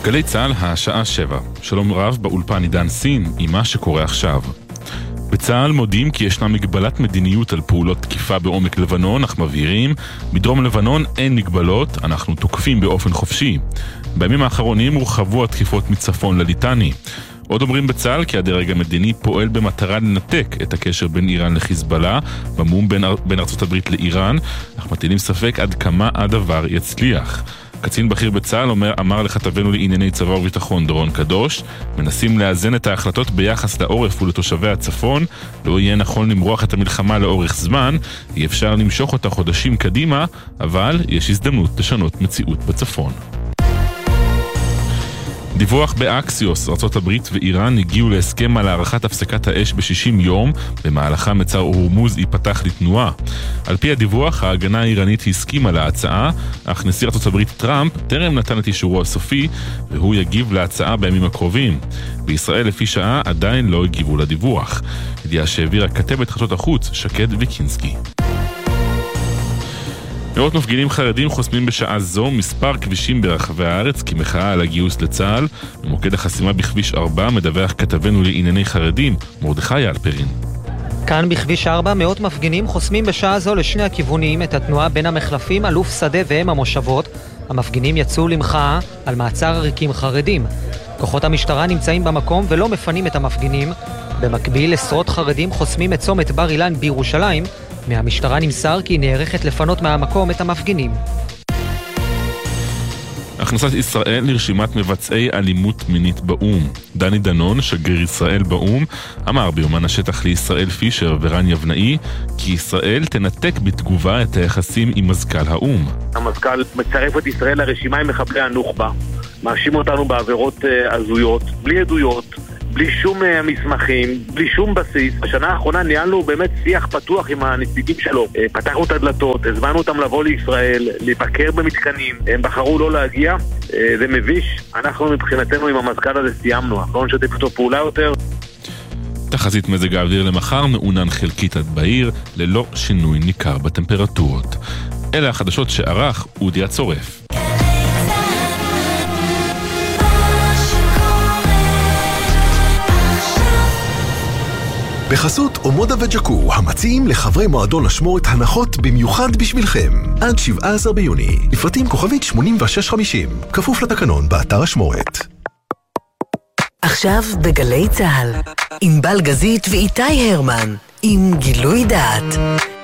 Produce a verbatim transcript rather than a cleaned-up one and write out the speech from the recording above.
גלי צהל, השעה שבע. שלום רב, באולפן עידן סין עם מה שקורה עכשיו. בצהל מודיעים כי ישנה מגבלת מדיניות על פעולות תקיפה בעומק לבנון, אך מבהירים, בדרום לבנון אין מגבלות, אנחנו תוקפים באופן חופשי. בימים האחרונים הורחבו התקיפות מצפון לליטני. עוד אומרים בצהל כי הדרג המדיני פועל במטרה לנתק את הקשר בין איראן לחיזבאללה, במום בין, בין ארצות הברית לאיראן, אך מטילים ספק עד כמה הדבר יצליח. קצין בכיר בצהל אומר, אמר לכתבנו לענייני צבא וביטחון דורון קדוש, מנסים לאזן את ההחלטות ביחס לעורף ולתושבי הצפון, לא יהיה נכון למרוח את המלחמה לאורך זמן, אי אפשר למשוך אותה חודשים קדימה, אבל יש הזדמנות לשנות מציאות בצפון. דיווח באקסיוס, ארצות הברית ואיראן הגיעו להסכם על הארכת הפסקת האש ב-שישים יום, במהלכה מצר הורמוז ייפתח לתנועה. על פי הדיווח, ההגנה האיראנית הסכימה להצעה, אך נשיא ארצות הברית טראמפ טרם נתן את אישורו הסופי, והוא יגיב להצעה בימים הקרובים. בישראל לפי שעה עדיין לא הגיבו לדיווח. ידיעה שהעבירה כתבת חדשות החוץ, שקד ויקינסקי. מאות מפגינים חרדים חוסמים בשעה זו מספר כבישים ברחבי הארץ כמחאה על הגיוס לצה"ל. במוקד החסימה בכביש ארבע מדווח כתבנו לענייני חרדים מרדכי אלפרין. כאן בכביש ארבע מאות מפגינים חוסמים בשעה זו לשני הכיוונים את התנועה בין המחלפים אלוף שדה והם המושבות. המפגינים יצאו למחאה על מעצר עריקים חרדים. כוחות המשטרה נמצאים במקום ולא מפנים את המפגינים. במקביל עשרות חרדים חוסמים את צומת בר אילן בירושלים. מהמשטרה נמסר כי היא נערכת לפנות מהמקום את המפגינים. הכנסת ישראל לרשימת מבצעי אלימות מינית באום. דני דנון, שגריר ישראל באום, אמר ביומן השטח לישראל פישר ורן יבנאי כי ישראל תנתק בתגובה את היחסים עם מזכ"ל האום. המזכ"ל מצרף את ישראל לרשימה עם מחבלי הנוח'בה, מאשים אותנו בעבירות הזויות, בלי עדויות, בלי שום מסמכים, בלי שום בסיס. בשנה האחרונה ניהלנו באמת שיח פתוח עם הנציגים שלו. פתחנו את הדלתות, הזמנו אותם לבוא לישראל, לבקר במתקנים. הם בחרו לא להגיע, זה מביש. אנחנו מבחינתנו עם המזכ"ל הזה סיימנו, לא נשתף אותו פעולה יותר. תחזית מזג האוויר למחר מעונן חלקית עד בעיר, ללא שינוי ניכר בטמפרטורות. אלה החדשות שערך אודי הצורף. בחסות אומודה וג'קו, המציעים לחברי מועדון אשמורת הנחות במיוחד בשבילכם. עד שבעה עשר ביוני, לפרטים כוכבית שמונים ושש חמישים, כפוף לתקנון באתר אשמורת. עכשיו בגלי צהל, עם בלגזית ואיתי הרמן, עם גילוי דעת.